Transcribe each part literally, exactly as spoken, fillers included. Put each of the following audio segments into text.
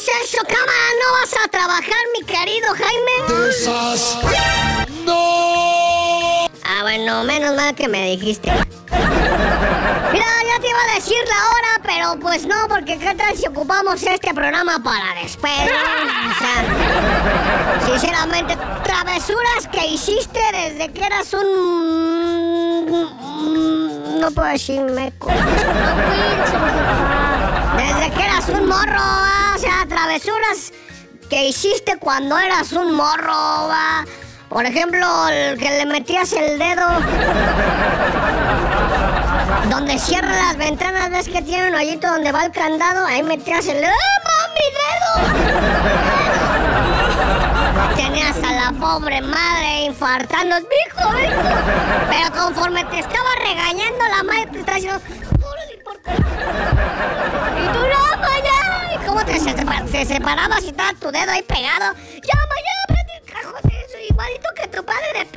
es eso, cámara? ¿No vas a trabajar, mi querido Jaime? De esas... ¡No! Ah, bueno, menos mal que me dijiste. Mira, ya te iba a decir la hora, pero pues no, porque ¿qué tal si ocupamos este programa para después, ¿no? O sea, sinceramente, travesuras que hiciste desde que eras un... No puedo decir meco. Desde que eras un morro, ¿va? O sea, travesuras que hiciste cuando eras un morro, ¿va? Por ejemplo, el que le metías el dedo donde cierra las ventanas, ves que tiene un hoyito donde va el candado, ahí metías el dedo. ¡Ah, mi dedo! Tenías a la pobre madre infartando. ¡Mijo, mijo! Pero conforme te estaba regañando, la madre te estaba diciendo... ¡Órale, por qué! Y tú, no, ma, ya. ¿Y cómo te separ- se separabas y estaba tu dedo ahí pegado? ¡Ya, ma, ya! ¡Vete, cajón! Igualito que tu padre.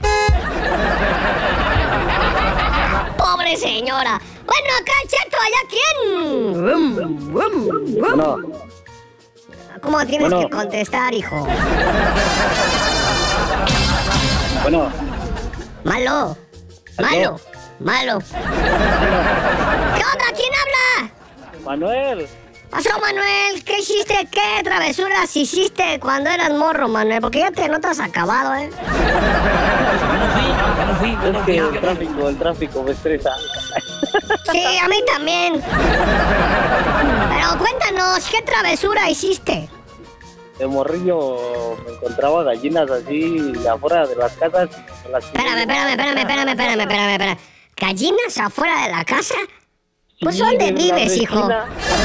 Pobre señora. Bueno, acá el Cheto, allá quién. No. ¿Cómo tienes Bueno. que contestar, hijo? Bueno, Malo. Malo. Malo. ¿Qué onda? ¿Quién habla? Manuel. Pasó, Manuel. ¿Qué hiciste? ¿Qué travesuras hiciste cuando eras morro, Manuel? Porque ya te notas acabado, ¿eh? Es que el tráfico, el tráfico me estresa. Sí, a mí también. Pero cuéntanos, ¿qué travesura hiciste? De morrillo me encontraba gallinas así afuera de las casas. y las- Espérame, espérame, espérame, espérame, espérame, espérame, espérame. ¿Gallinas afuera de la casa? Pues Sí, ¿dónde de la vives, hijo? vecina.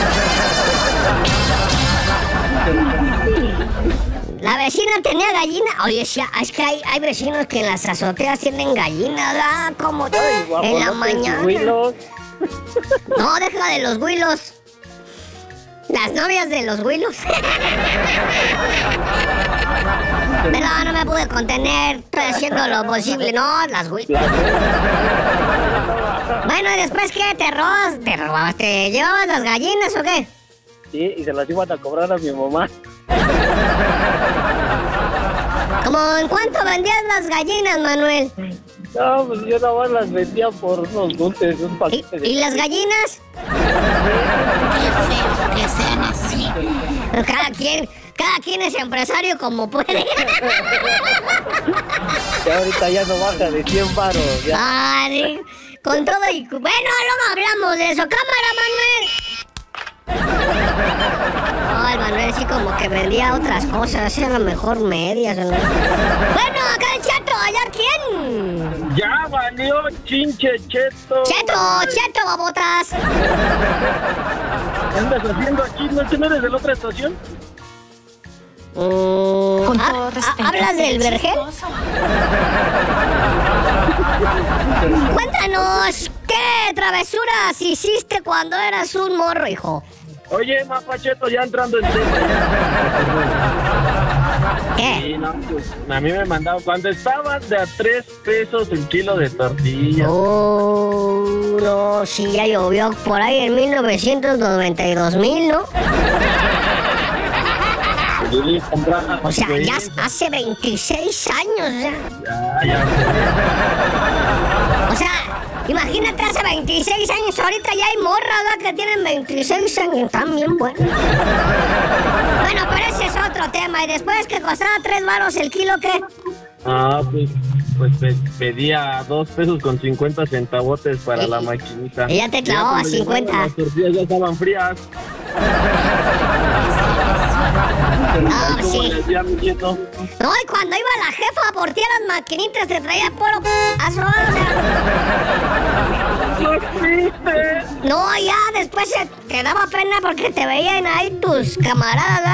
La vecina tenía gallina. Oye, sí, es que hay, hay vecinos que en las azoteas tienen gallinas, ¿verdad? Como Ay, guapo, en la ¿no ves mañana. huilos? No, deja de los huilos. Las novias de los huilos. Pero no me pude contener. Estoy haciendo lo posible. No, las huilos. Bueno, ¿y después qué? ¿Te robas? ¿Te robaste? ¿Llevabas las gallinas o qué? Sí, y se las iban a cobrar a mi mamá. ¿Cómo en cuánto vendías las gallinas, Manuel? No, pues yo nada más las vendía por unos dulces, un ¿Y, paquete de... y las gallinas? Qué feo que sean así. Cada quien, cada quien es empresario como puede. Que ahorita ya no baja de cien varos. Ya. Ay, con todo y... Bueno, luego hablamos de eso. ¡Cámara, Manuel! Ay, Manuel sí como que vendía otras cosas. Era mejor medias, ¿no? Bueno, acá el Cheto, ¿allá quién? Ya valió, chinche, cheto. Cheto, Cheto, babotas. ¿Qué andas haciendo aquí? ¿No que no eres de la otra estación? Mm, Con ah, todo ah, respeto. ¿hablas del vergel? Cuéntanos, ¿qué travesuras hiciste cuando eras un morro, hijo? Oye, Mapacheto, ya entrando en tema ya. ¿Qué? Sí, no, pues, a mí me mandaban cuando estaban de a tres pesos el kilo de tortillas. Oh, no, sí, ya llovió por ahí en mil novecientos noventa y dos mil, ¿no? Sí, compraba, O sea, güey. ya hace veintiséis años, ya. Ya, ya. O sea, imagínate hace veintiséis años, ahorita ya hay morras, ¿verdad? Que tienen veintiséis años, están bien buenas. Bueno, pero ese es otro tema. Y después que costaba tres varos el kilo, ¿qué? Ah, pues, pues pe- pedía dos pesos con cincuenta centavotes para Y- la maquinita. y ya te clavó cuando a cincuenta. llegaron, Las tortillas ya estaban frías. Ah, ¿Cómo sí. le hacía mi nieto? No, y cuando iba la jefa por ti a las maquinitas te traía puro aso, o sea, ¡No existe! no, ya después se te daba pena porque te veían ahí tus camaradas, ¿verdad?